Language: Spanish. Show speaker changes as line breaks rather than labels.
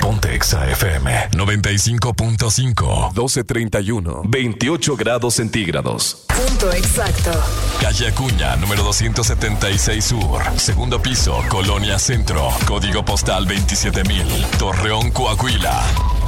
Ponte Exa FM 95.5. 12:31. 28 grados centígrados.
Punto exacto.
Calle Acuña, número 276 Sur. Segundo piso, Colonia Centro. Código postal 27,000. Torreón, Coahuila.